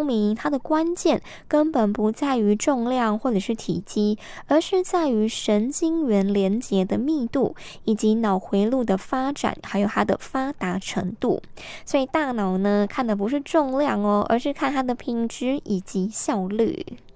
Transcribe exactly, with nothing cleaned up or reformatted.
聪明，它的关键根本不在于重量或者是体积，而是在于神经元连结的密度，以及脑回路的发展，还有它的发达程度。所以大脑呢，看的不是重量哦，而是看它的品质以及效率。